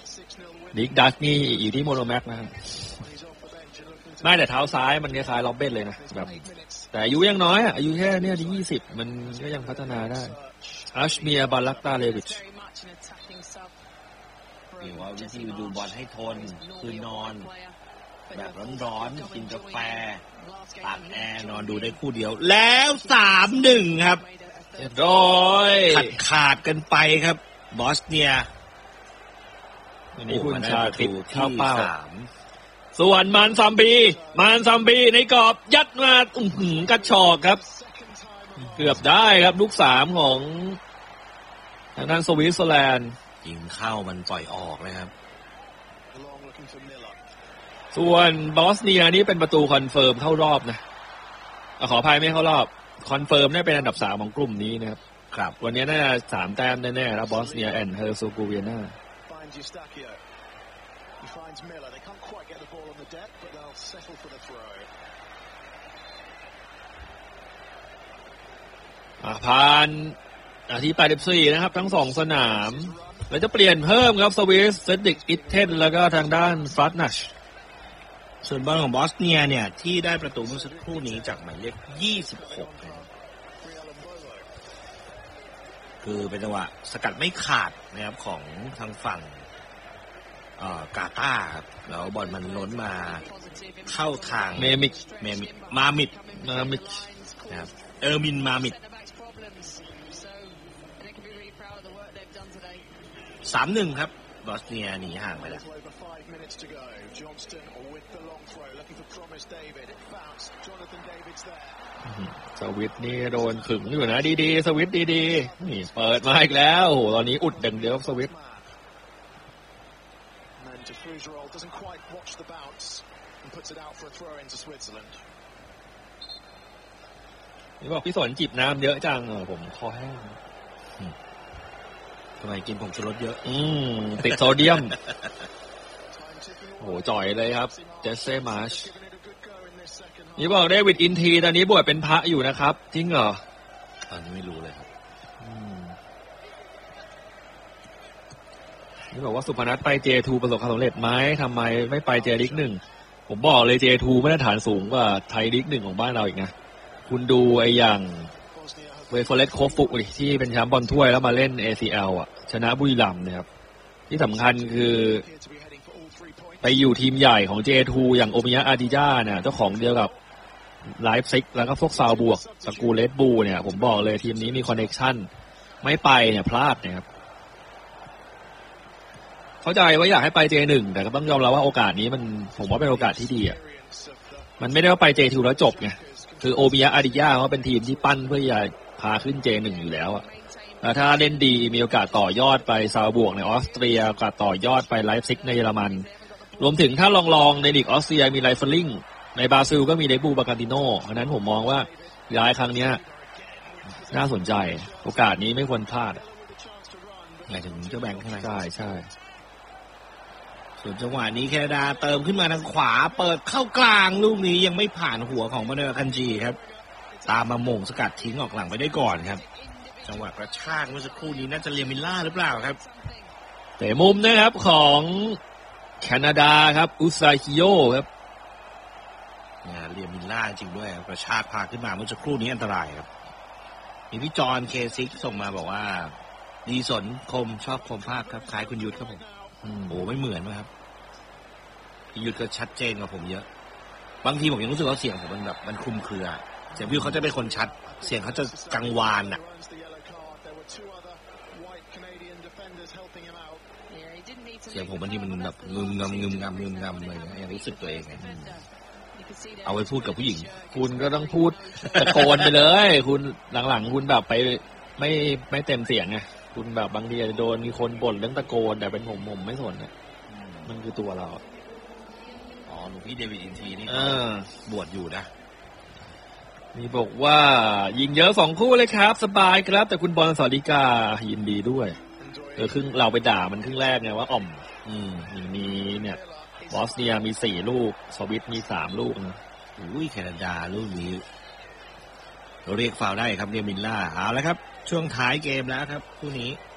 ดิกดักนี่อยู่ที่โมโนแม็กนะครับไม่แต่เท้าซ้ายมันคล้ายๆล็อบเบนเลยนะแบบแต่อายุยังน้อยอายุแค่เนี่ยที่20มันก็ยังพัฒนาได้อัชเมียบาลักตาเลวิชหรือว่าวิธีดูบอลให้ทนคือนอนแบบร้อนๆกินกาแฟตากแอร์นอนดูได้คู่เดียวแล้ว 3-1 ครับเรียบร้อยขาดกันไปครับบอสเนียวันนี้คุณชาติดเข้าเป้าส่วนมานซัมบีในกรอบยัดมากระชอกครับเกือบได้ครับลูก3ของทางด้านสวิตเซอร์แลนด์ยิงเข้ามันปล่อยออกเลยครับส่วนบอสเนียนี่เป็นประตูคอนเฟิร์มเข้ารอบนะขออภัยไม่เข้ารอบคอนเฟิร์มได้เป็นอันดับ3ของกลุ่มนี้นะครับครับวันนี้น่าจะ3แต้มแน่ๆแล้วบอสเนียแอนด์เฮอร์โซโกวีนาผ่านนาที84นะครับทั้ง2สนามแล้วจะเปลี่ยนเพิ่มครับสวิสเซดิกอิทเทนแล้วก็ทางด้านฟรัตนัชส่วนบอลของบอสเนียเนี่ยที่ได้ประตูเมื่อสักครู่นี้จากหมายเลข26คือเป็นจังหวะสกัดไม่ขาดนะครับของทางฝั่งกาตาร์ครับแล้วบอลมันล้นมาเข้าทางมามิดนะครับมามิด3-1 ครับบอสเนียหนีห่างไปแล้วสวิตนี่โดนขึงอยู่นะดีๆสวิตดีๆนี่เปิดมาอีกแล้วโอ้โหตอนนี้อุดดังเดียวสวิตนี่บอกพี่สนจิบน้ำเยอะจังผมคอแห้งทำไมกินผงชูรสเยอะติดโซเดียมโอ้จ่อยเลยครับเจสเซ่มาร์ชนี่บอกเดวิดอินทีตอนนี้บวชเป็นพระอยู่นะครับจริงเหรอตอนนี้ไม่รู้เลยครับนี่บอกว่าสุพนัทไปเจทูประสบความสำเร็จไหมทำไมไม่ไปเจลิก1ผมบอกเลยเจทูมาตรฐานสูงกว่าไทยลิก1ของบ้านเราอีกนะคุณดูไอ้อย่างเวฟเลสโคฟุที่เป็นแชมป์บอลถ้วยแล้วมาเล่น ACL ชนะบุรีรัมย์นะครับที่สำคัญคือไปอยู่ทีมใหญ่ของ J2 อย่างโอมิยะอาดิญาเนี่ยเจ้าของเดียวกับไลฟ์ซิกแล้วก็พวกซาวบวกตระกูลเลดบูเนี่ยผมบอกเลยทีมนี้มีคอนเนคชั่นไม่ไปเนี่ยพลาดนะครับเข้าใจว่าอยากให้ไป J1 แต่ก็ต้องยอมรับว่าโอกาสนี้มันผมว่าเป็นโอกาสที่ดีมันไม่ได้ว่าไป J2 แล้วจบไงคือโอมิยะอาดิญาเขาเป็นทีมที่ปั้นเพื่อจะพาขึ้น J1 อยู่แล้วถ้าเล่นดีมีโอกาสต่อยอดไปซาวบวกในออสเตรียโอกาสต่อยอดไปไลฟ์ซิกในเยอรมันรวมถึงถ้าลองในลีกออสเตรียมีไลฟ์เฟลลิงในบราซิลก็มีเดบูบาคาติโน่เพราะนั้นผมมองว่าย้ายครั้งนี้น่าสนใจโอกาสนี้ไม่ควรพลาดหมายถึงเจ้าแบงค์ใช่ไหมใช่ส่วนจังหวะนี้แคนาดาเติมขึ้นมาทางขวาเปิดเข้ากลางลูกนี้ยังไม่ผ่านหัวของมาเนอร์คันจีครับตามมาโมงสกัดทิ้งออกหลังไปได้ก่อนครับจังหวะกระชากเมื่อสักครู่นี้น่าจะเรียมิลล่าหรือเปล่าครับเตะมุมนะครับของแคนาดาครับอุซาฮิโยครับเรียมิลล่าจริงด้วยกระชากพาขึ้นมาเมื่อสักครู่นี้อันตรายครับมีพี่จอนเคซิกส่งมาบอกว่าดีสนคมชอบคมภาคครับคล้ายคุณยุทธครับผมโอ้ไม่เหมือนนะครับพี่ยุทธก็ชัดเจนกว่าผมเยอะบางทีผมยังรู้สึกว่าเสียงผมมันแบบมันคลุมเครือเสียงพี่เขาจะเป็นคนชัดเสียงเขาจะกังวานอ่ะเสียงผมบางทีมันแบบงึมงำอะไรอย่างรู้สึกตัวเองไงเอาไว้พูดกับผู้หญิงคุณก็ต้องพูดตะโกนไปเลยคุณหลังๆคุณแบบไปไม่เต็มเสียงไงคุณแบบบางทีโดนมีคนบ่นเรื่องตะโกนแต่เป็นผมไม่สนนะมันคือตัวเราหลวงพี่เดวิดอินทีนี่บวชอยู่นะมีบอกว่ายิงเยอะ2คู่เลยครับสบายครับแต่คุณบอลสอริกายินดีด้วยครึ่งเราไปด่ามันครึ่งแรกไงว่าอ่อมมีเนี่ยบอสเนียมี4ลูกสวิตมี3ลูกนะแคนาดาลูกนี้เรียกฟาวล์ได้ครับเรียมิลล่าเอาแล้วครับช่วงท้ายเกมแล้วครับคู่นี้